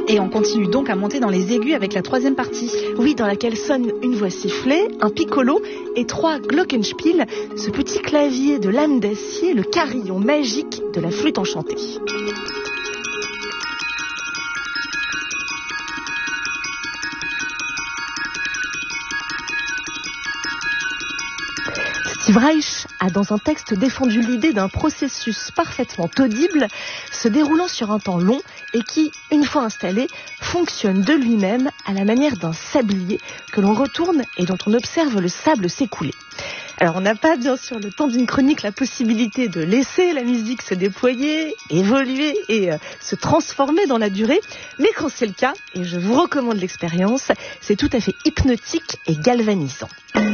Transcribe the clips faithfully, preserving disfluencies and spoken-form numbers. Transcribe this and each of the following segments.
Et on continue donc à monter dans les aigus avec la troisième partie. Oui, dans laquelle sonne une voix sifflée, un piccolo et trois glockenspiel, ce petit clavier de lame d'acier, le carillon magique de la flûte enchantée. Steve Reich a dans un texte défendu l'idée d'un processus parfaitement audible, se déroulant sur un temps long et qui, une fois installé, fonctionne de lui-même à la manière d'un sablier que l'on retourne et dont on observe le sable s'écouler. Alors on n'a pas bien sûr le temps d'une chronique la possibilité de laisser la musique se déployer, évoluer et euh, se transformer dans la durée, mais quand c'est le cas, et je vous recommande l'expérience, c'est tout à fait hypnotique et galvanisant.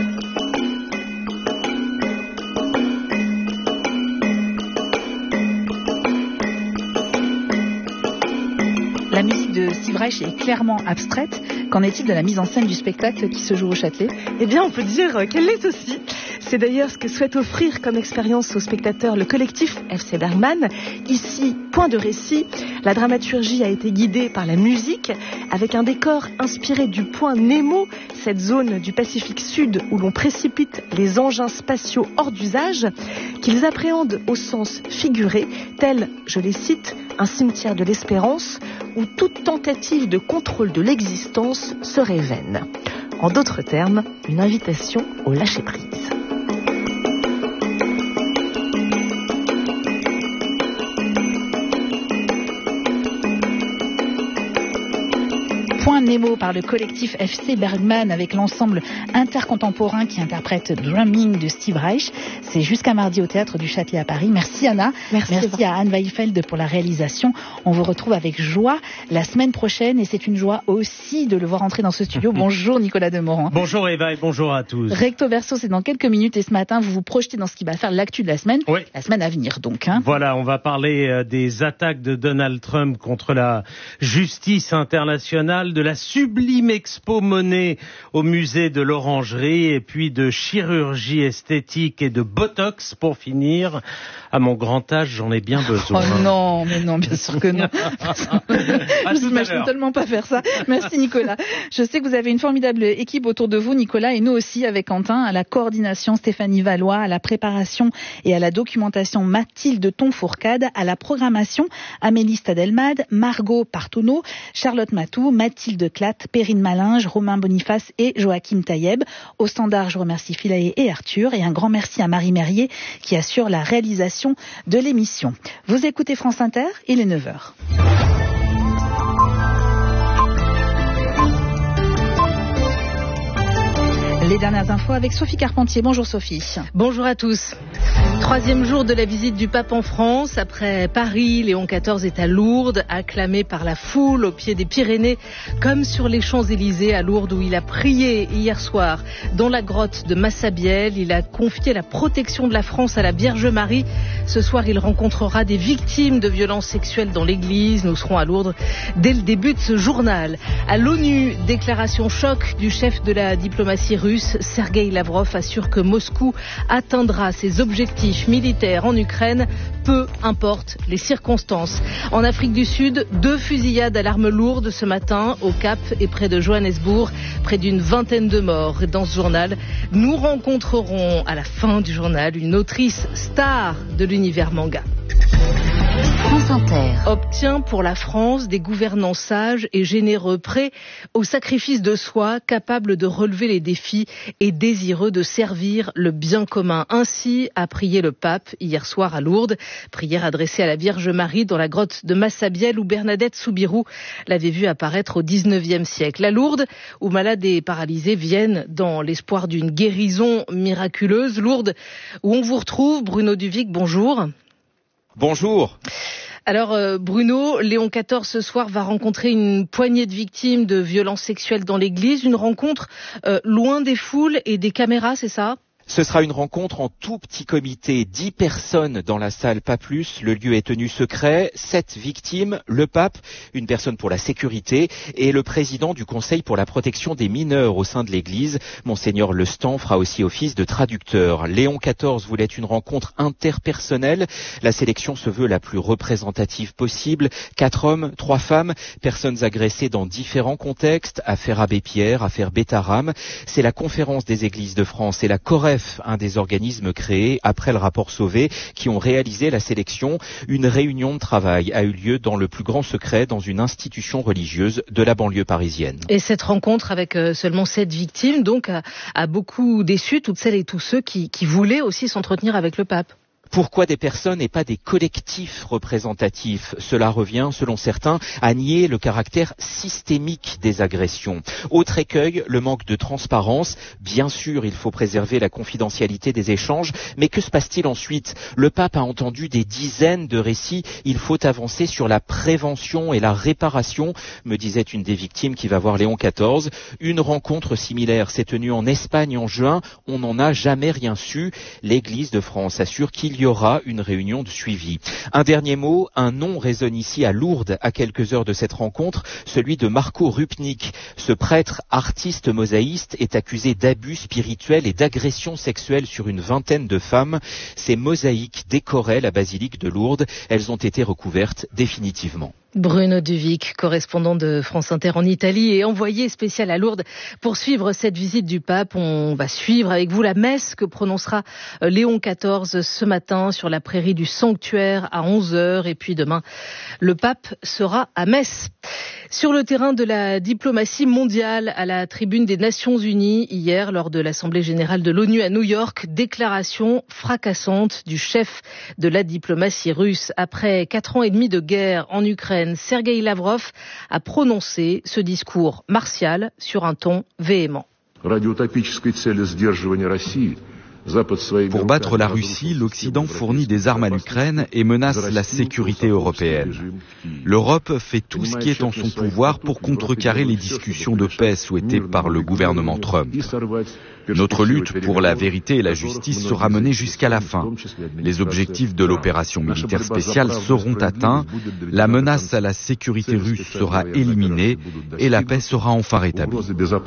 La musique de Steve Reich est clairement abstraite. Qu'en est-il de la mise en scène du spectacle qui se joue au Châtelet ? Eh bien, on peut dire qu'elle l'est aussi. C'est d'ailleurs ce que souhaite offrir comme expérience aux spectateurs le collectif F C Bergman. Ici, point de récit, la dramaturgie a été guidée par la musique, avec un décor inspiré du point Nemo, cette zone du Pacifique Sud où l'on précipite les engins spatiaux hors d'usage, qu'ils appréhendent au sens figuré, tel, je les cite, un cimetière de l'espérance, où toute tentative de contrôle de l'existence serait vaine. En d'autres termes, une invitation au lâcher-prise. Point Nemo par le collectif F C Bergman avec l'ensemble intercontemporain qui interprète Drumming de Steve Reich. C'est jusqu'à mardi au Théâtre du Châtelet à Paris. Merci Anna. Merci, Merci à Anne Weifeld pour la réalisation. On vous retrouve avec joie la semaine prochaine et c'est une joie aussi de le voir entrer dans ce studio. Bonjour Nicolas Demorand. Bonjour Eva et bonjour à tous. Recto Verso, c'est dans quelques minutes et ce matin, vous vous projetez dans ce qui va faire l'actu de la semaine. Oui. La semaine à venir donc. Hein. Voilà, on va parler euh, des attaques de Donald Trump contre la justice internationale, de la sublime expo Monet au musée de l'Orangerie et puis de chirurgie esthétique et de Botox pour finir. À mon grand âge, j'en ai bien besoin. Oh non, mais non, bien sûr que non. Je n'imagine tellement pas faire ça. Merci Nicolas. Je sais que vous avez une formidable équipe autour de vous, Nicolas, et nous aussi avec Quentin, à la coordination Stéphanie Valois, à la préparation et à la documentation Mathilde Tonfourcade, à la programmation Amélie Stadelmade, Margot Partouneau, Charlotte Matou, Mathilde Clatte, Perrine Malinge, Romain Boniface et Joachim Taïeb. Au standard, je remercie Philae et Arthur et un grand merci à Marie Merrier qui assure la réalisation de l'émission. Vous écoutez France Inter, il est neuf heures. Les dernières infos avec Sophie Carpentier. Bonjour Sophie. Bonjour à tous. Troisième jour de la visite du pape en France. Après Paris, Léon quatorze est à Lourdes, acclamé par la foule au pied des Pyrénées, comme sur les Champs-Élysées à Lourdes où il a prié hier soir dans la grotte de Massabielle. Il a confié la protection de la France à la Vierge Marie. Ce soir, il rencontrera des victimes de violences sexuelles dans l'église. Nous serons à Lourdes dès le début de ce journal. À l'ONU, déclaration choc du chef de la diplomatie russe. Sergueï Lavrov assure que Moscou atteindra ses objectifs militaires en Ukraine, peu importe les circonstances. En Afrique du Sud, deux fusillades à l'arme lourde ce matin au Cap et près de Johannesburg, près d'une vingtaine de morts. Et dans ce journal, nous rencontrerons à la fin du journal une autrice star de l'univers manga. France Inter obtient pour la France des gouvernants sages et généreux, prêts au sacrifice de soi, capables de relever les défis et désireux de servir le bien commun. Ainsi a prié le pape hier soir à Lourdes, prière adressée à la Vierge Marie dans la grotte de Massabielle où Bernadette Soubirous l'avait vue apparaître au dix-neuvième siècle. À Lourdes, où malades et paralysés viennent dans l'espoir d'une guérison miraculeuse. Lourdes, où on vous retrouve, Bruno Duvic, bonjour. Bonjour. Alors euh, Bruno, Léon quatorze ce soir va rencontrer une poignée de victimes de violences sexuelles dans l'église, une rencontre euh, loin des foules et des caméras, c'est ça ? Ce sera une rencontre en tout petit comité, dix personnes dans la salle, pas plus. Le lieu est tenu secret, sept victimes, le pape, une personne pour la sécurité et le président du Conseil pour la protection des mineurs au sein de l'Église. Monseigneur Lestan fera aussi office de traducteur. Léon quatorze voulait une rencontre interpersonnelle. La sélection se veut la plus représentative possible. Quatre hommes, trois femmes, personnes agressées dans différents contextes, affaire Abbé Pierre, affaire Bétaram. C'est la Conférence des Églises de France et la Coref, un des organismes créés après le rapport Sauvé, qui ont réalisé la sélection. Une réunion de travail a eu lieu dans le plus grand secret dans une institution religieuse de la banlieue parisienne. Et cette rencontre avec seulement sept victimes, donc, a, a beaucoup déçu toutes celles et tous ceux qui, qui voulaient aussi s'entretenir avec le pape. Pourquoi des personnes et pas des collectifs représentatifs? Cela revient, selon certains, à nier le caractère systémique des agressions. Autre écueil, le manque de transparence. Bien sûr, il faut préserver la confidentialité des échanges, mais que se passe-t-il ensuite? Le pape a entendu des dizaines de récits. Il faut avancer sur la prévention et la réparation, me disait une des victimes qui va voir Léon quatorze. Une rencontre similaire s'est tenue en Espagne en juin. On n'en a jamais rien su. L'Église de France assure qu'il y aura une réunion de suivi. Un dernier mot, un nom résonne ici à Lourdes à quelques heures de cette rencontre, celui de Marco Rupnik. Ce prêtre artiste mosaïste est accusé d'abus spirituels et d'agressions sexuelles sur une vingtaine de femmes. Ces mosaïques décoraient la basilique de Lourdes. Elles ont été recouvertes définitivement. Bruno Duvic, correspondant de France Inter en Italie et envoyé spécial à Lourdes pour suivre cette visite du pape. On va suivre avec vous la messe que prononcera Léon quatorze ce matin sur la prairie du sanctuaire à onze heures. Et puis demain, le pape sera à Metz. Sur le terrain de la diplomatie mondiale, à la tribune des Nations Unies, hier, lors de l'Assemblée générale de l'ONU à New York, déclaration fracassante du chef de la diplomatie russe. Après quatre ans et demi de guerre en Ukraine, Sergueï Lavrov a prononcé ce discours martial sur un ton véhément. Pour battre la Russie, l'Occident fournit des armes à l'Ukraine et menace la sécurité européenne. L'Europe fait tout ce qui est en son pouvoir pour contrecarrer les discussions de paix souhaitées par le gouvernement Trump. Notre lutte pour la vérité et la justice sera menée jusqu'à la fin. Les objectifs de l'opération militaire spéciale seront atteints, la menace à la sécurité russe sera éliminée et la paix sera enfin rétablie.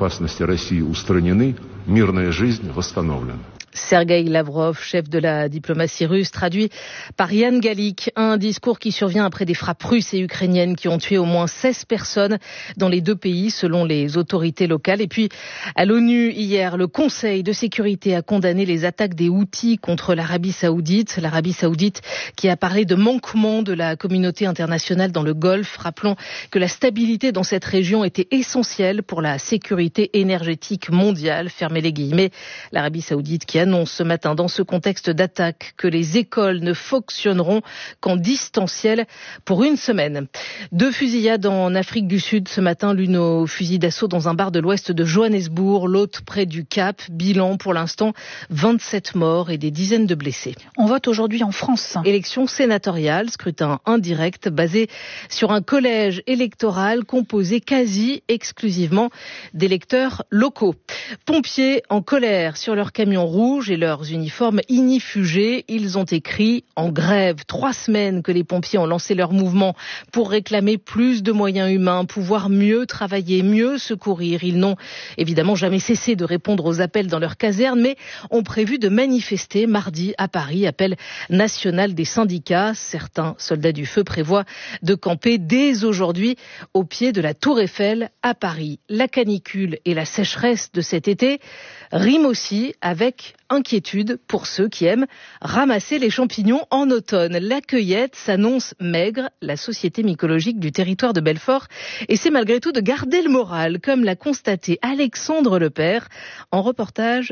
Sergueï Lavrov, chef de la diplomatie russe, traduit par Yann Gallic. Un discours qui survient après des frappes russes et ukrainiennes qui ont tué au moins seize personnes dans les deux pays, selon les autorités locales. Et puis, à l'ONU, hier, le Conseil de sécurité a condamné les attaques des Houthis contre l'Arabie saoudite. L'Arabie saoudite qui a parlé de manquement de la communauté internationale dans le Golfe. Rappelons que la stabilité dans cette région était essentielle pour la sécurité énergétique mondiale. Fermez les guillemets. L'Arabie saoudite qui annonce ce matin, dans ce contexte d'attaque, que les écoles ne fonctionneront qu'en distanciel pour une semaine. Deux fusillades en Afrique du Sud ce matin, l'une au fusil d'assaut dans un bar de l'ouest de Johannesburg, l'autre près du Cap. Bilan pour l'instant, vingt-sept morts et des dizaines de blessés. On vote aujourd'hui en France. Élection sénatoriale, scrutin indirect basé sur un collège électoral composé quasi exclusivement d'électeurs locaux. Pompiers en colère sur leur camion rouge et leurs uniformes ignifugés. Ils ont écrit en grève. Trois semaines que les pompiers ont lancé leur mouvement pour réclamer plus de moyens humains, pouvoir mieux travailler, mieux secourir. Ils n'ont évidemment jamais cessé de répondre aux appels dans leur caserne, mais ont prévu de manifester mardi à Paris, appel national des syndicats. Certains soldats du feu prévoient de camper dès aujourd'hui au pied de la Tour Eiffel à Paris. La canicule et la sécheresse de cet été riment aussi avec inquiétude pour ceux qui aiment ramasser les champignons en automne. La cueillette s'annonce maigre, la Société mycologique du territoire de Belfort essaie malgré tout de garder le moral, comme l'a constaté Alexandre Lepère en reportage